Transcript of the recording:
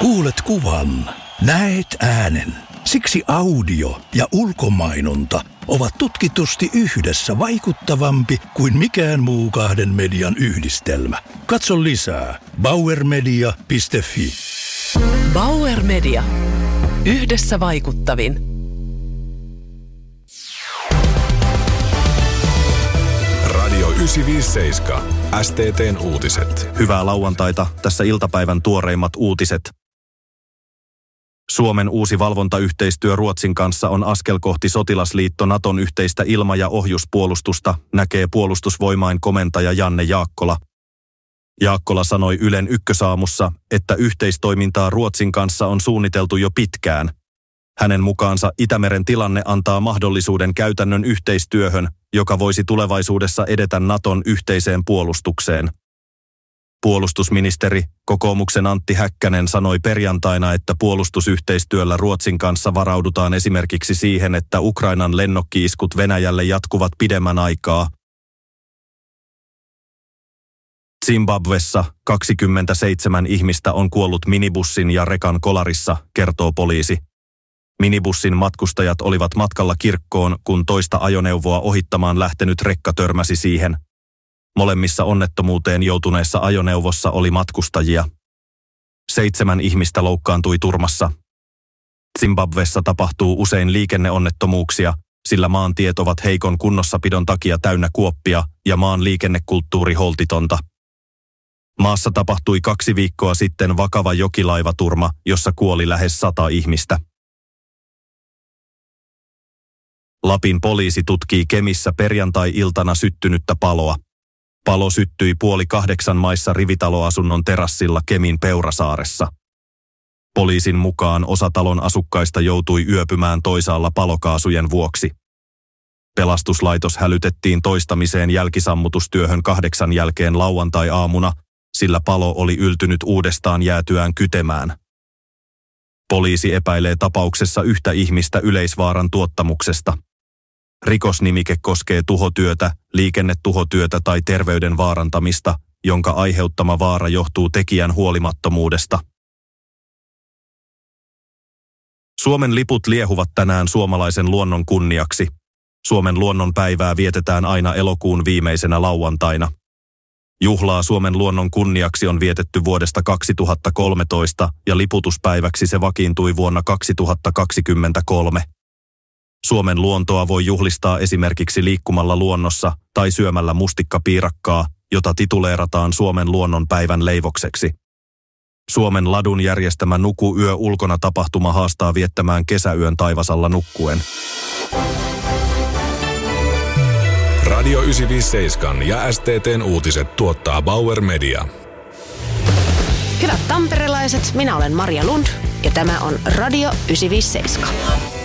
Kuulet kuvan, näet äänen. Siksi audio ja ulkomainonta ovat tutkitusti yhdessä vaikuttavampi kuin mikään muu kahden median yhdistelmä. Katso lisää bauermedia.fi. Bauer Media. Yhdessä vaikuttavin. Radio 957. STT:n uutiset. Hyvää lauantaita. Tässä iltapäivän tuoreimmat uutiset. Suomen uusi valvontayhteistyö Ruotsin kanssa on askel kohti sotilasliitto Naton yhteistä ilma- ja ohjuspuolustusta, näkee Puolustusvoimain komentaja Janne Jaakkola. Jaakkola sanoi Ylen Ykkösaamussa, että yhteistoimintaa Ruotsin kanssa on suunniteltu jo pitkään. Hänen mukaansa Itämeren tilanne antaa mahdollisuuden käytännön yhteistyöhön, joka voisi tulevaisuudessa edetä Naton yhteiseen puolustukseen. Puolustusministeri, kokoomuksen Antti Häkkänen sanoi perjantaina, että puolustusyhteistyöllä Ruotsin kanssa varaudutaan esimerkiksi siihen, että Ukrainan lennokki-iskut Venäjälle jatkuvat pidemmän aikaa. Zimbabwessa 27 ihmistä on kuollut minibussin ja rekan kolarissa, kertoo poliisi. Minibussin matkustajat olivat matkalla kirkkoon, kun toista ajoneuvoa ohittamaan lähtenyt rekka törmäsi siihen. Molemmissa onnettomuuteen joutuneessa ajoneuvossa oli matkustajia. 7 ihmistä loukkaantui turmassa. Zimbabwessa tapahtuu usein liikenneonnettomuuksia, sillä maantiet ovat heikon kunnossapidon takia täynnä kuoppia ja maan liikennekulttuuri holtitonta. Maassa tapahtui 2 viikkoa sitten vakava jokilaivaturma, jossa kuoli lähes 100 ihmistä. Lapin poliisi tutkii Kemissä perjantai-iltana syttynyttä paloa. Palo syttyi 7:30 maissa rivitaloasunnon terassilla Kemin Peurasaaressa. Poliisin mukaan osa talon asukkaista joutui yöpymään toisaalla palokaasujen vuoksi. Pelastuslaitos hälytettiin toistamiseen jälkisammutustyöhön 8 jälkeen lauantai-aamuna, sillä palo oli yltynyt uudestaan jäätyään kytemään. Poliisi epäilee tapauksessa yhtä ihmistä yleisvaaran tuottamuksesta. Rikosnimike koskee tuhotyötä, liikennetuhotyötä tai terveyden vaarantamista, jonka aiheuttama vaara johtuu tekijän huolimattomuudesta. Suomen liput liehuvat tänään suomalaisen luonnon kunniaksi. Suomen luonnonpäivää vietetään aina elokuun viimeisenä lauantaina. Juhlaa Suomen luonnon kunniaksi on vietetty vuodesta 2013 ja liputuspäiväksi se vakiintui vuonna 2023. Suomen luontoa voi juhlistaa esimerkiksi liikkumalla luonnossa tai syömällä mustikkapiirakkaa, jota tituleerataan Suomen luonnonpäivän leivokseksi. Suomen Ladun järjestämä Nuku yö ulkona tapahtuma haastaa viettämään kesäyön taivasalla nukkuen. Radio 957 ja STT:n uutiset tuottaa Bauer Media. Hyvät tamperelaiset, minä olen Maria Lund ja tämä on Radio 957.